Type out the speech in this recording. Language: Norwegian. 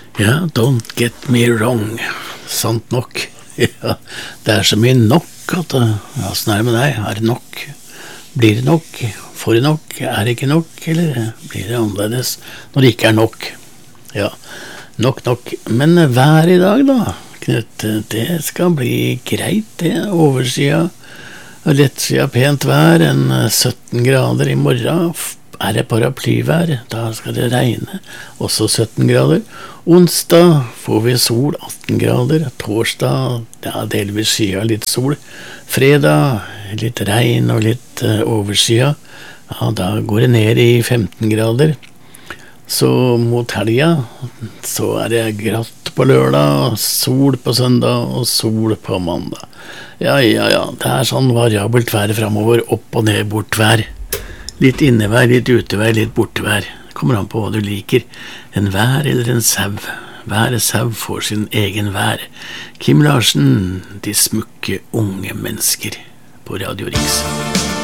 Ja, don't get me wrong. Sant nok. Ja, det så mye nok at ja, sånn det med deg. Det nok? Blir det nok? Får det nok? Det ikke nok? Eller blir det annerledes når det ikke nok? Ja, nok. Men vær i dag da, Knut, det skal bli greit, det. Oversida, rettsida pent vær, 17 grader i morgen. Det paraplyvær, da skal det regne, også 17 grader. Onsdag får vi sol, 18 grader. Torsdag, ja, delvis skya, litt sol. Fredag, litt regn og litt overskya. Ja, da går det ned i 15 grader. Så mot helga, så det gratt på lørdag, sol på søndag og sol på mandag. Ja, det sånn variabelt vær fremover, opp og ned, bortvær. Litt innevær, litt utevær, litt bortevær. Kommer an på hva du liker. En vær eller en sau. Hver sau får sin egen vær. Kim Larsen, de smukke unge mennesker på Radio Riks.